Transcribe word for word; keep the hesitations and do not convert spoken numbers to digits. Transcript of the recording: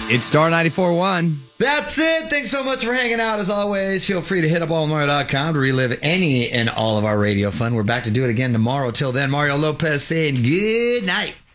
It's Star ninety-four point one. That's it. Thanks so much for hanging out. As always, feel free to hit up all mario dot com to relive any and all of our radio fun. We're back to do it again tomorrow. Till then, Mario Lopez saying good night.